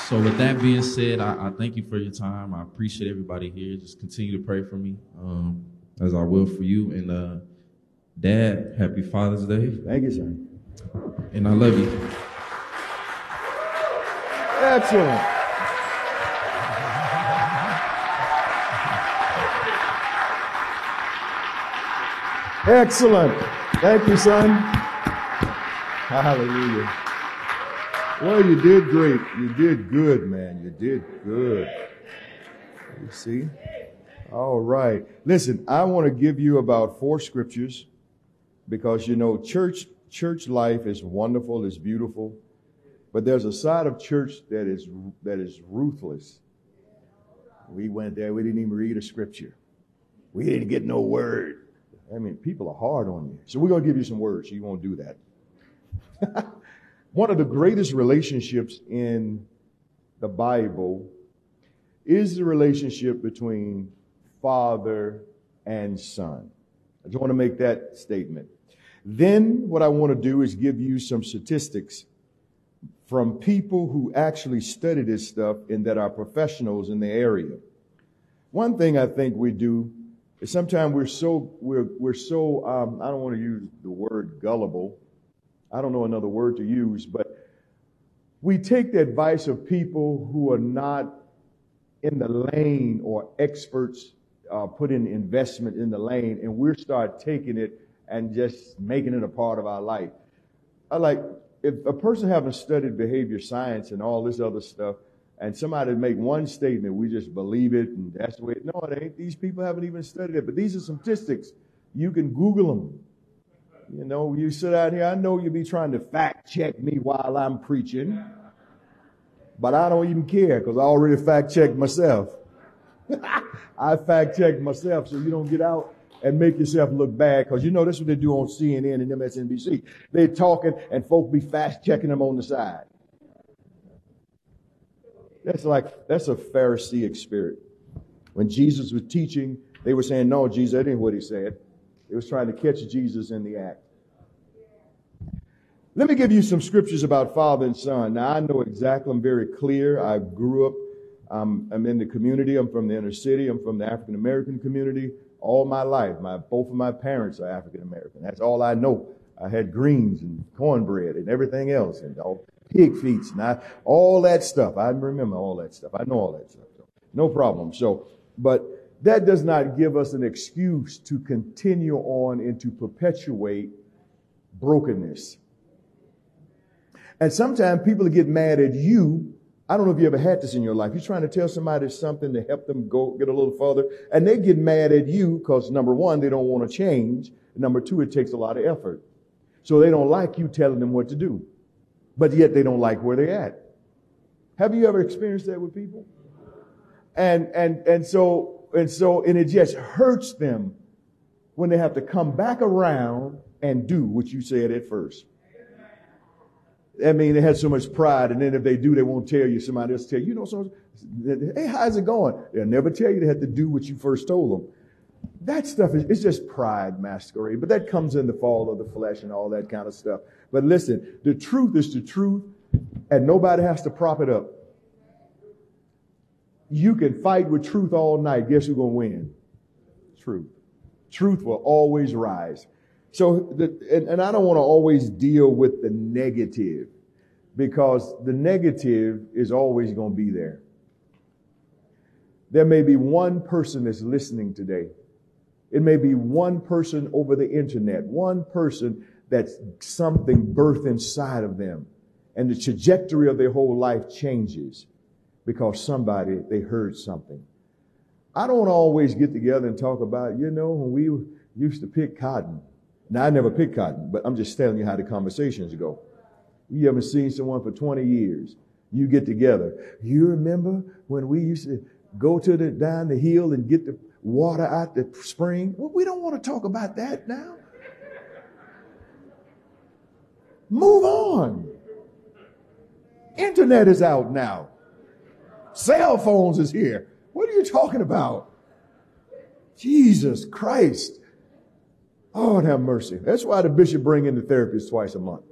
So with that being said, I thank you for your time. I appreciate everybody here. Just continue to pray for me, as I will for you. And Dad, happy Father's Day. Thank you, sir. And I love you. Excellent. Excellent. Thank you, son. Hallelujah. Well, you did great. You did good, man. You did good. You see? All right. Listen, I want to give you about 4 scriptures because, you know, church life is wonderful, it's beautiful, but there's a side of church that is ruthless. We went there, we didn't even read a scripture. We didn't get no word. I mean, people are hard on you. So we're going to give you some words. So you won't do that. One of the greatest relationships in the Bible is the relationship between father and son. I just want to make that statement. Then what I want to do is give you some statistics from people who actually study this stuff and that are professionals in the area. One thing I think we do is sometimes we're so I don't want to use the word gullible. I don't know another word to use, but we take the advice of people who are not in the lane or experts put in investment in the lane, and we start taking it and just making it a part of our life. If a person haven't studied behavior science and all this other stuff, and somebody make one statement, we just believe it, and that's the way it. No, it ain't. These people haven't even studied it, but these are some statistics. You can Google them. You know, you sit out here, I know you'll be trying to fact check me while I'm preaching, but I don't even care because I already fact checked myself. I fact checked myself so you don't get out and make yourself look bad, because you know that's what they do on CNN and MSNBC. They're talking and folk be fast checking them on the side. That's a Pharisaic spirit. When Jesus was teaching, they were saying, no, Jesus, that ain't what he said. They was trying to catch Jesus in the act. Let me give you some scriptures about father and son. Now, I know exactly, I'm very clear. I grew up, I'm in the community. I'm from the inner city. I'm from the African-American community. All my life, both of my parents are African-American. That's all I know. I had greens and cornbread and everything else and all pig feet and all that stuff. I remember all that stuff. I know all that stuff. So, no problem. But that does not give us an excuse to continue on and to perpetuate brokenness. And sometimes people get mad at you. I don't know if you ever had this in your life. You're trying to tell somebody something to help them go get a little further, and they get mad at you because, number one, they don't want to change. Number two, it takes a lot of effort. So they don't like you telling them what to do, but yet they don't like where they're at. Have you ever experienced that with people? And so it just hurts them when they have to come back around and do what you said at first. I mean, they had so much pride, and then if they do, they won't tell you. Somebody else tell you. You know, so hey, how's it going? They'll never tell you. They have to do what you first told them. That stuff it's just pride masquerade, but that comes in the fall of the flesh and all that kind of stuff. But listen, the truth is the truth, and nobody has to prop it up. You can fight with truth all night. Guess who's going to win? Truth. Truth will always rise. So, and I don't want to always deal with the negative, because the negative is always going to be there. There may be one person that's listening today. It may be one person over the internet, one person that's something birthed inside of them, and the trajectory of their whole life changes because they heard something. I don't always get together and talk about, when we used to pick cotton. Now, I never picked cotton, but I'm just telling you how the conversations go. You haven't seen someone for 20 years. You get together. You remember when we used to go down the hill and get the water out the spring? Well, we don't want to talk about that now. Move on. Internet is out now. Cell phones is here. What are you talking about? Jesus Christ. Oh, have mercy. That's why the bishop bring in the therapist twice a month.